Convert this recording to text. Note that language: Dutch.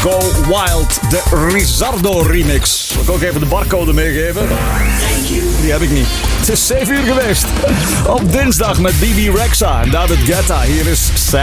Go Wild, de Rizzardo remix. Zal ik ook even de barcode meegeven? Die heb ik niet. Het is 7 uur geweest. Op dinsdag met BB Rexa en David Guetta. Hier is Sam.